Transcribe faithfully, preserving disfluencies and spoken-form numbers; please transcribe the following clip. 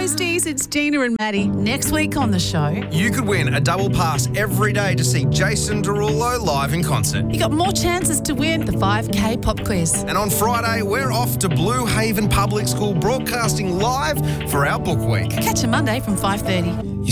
Toasties, it's Gina and Maddie. Next week on the show, You could win a double pass every day to see Jason Derulo live in concert. you got more chances to win the five K pop quiz. And on Friday, we're off to Blue Haven Public School broadcasting live for our book week. Catch you Monday from five thirty.